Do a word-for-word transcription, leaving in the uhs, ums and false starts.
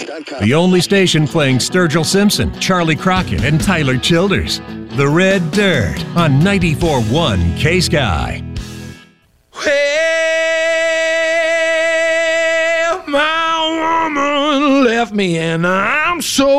The only station playing Sturgill Simpson, Charlie Crockett, and Tyler Childers. The Red Dirt on ninety-four point one K-Sky. Well, my woman left me and I'm so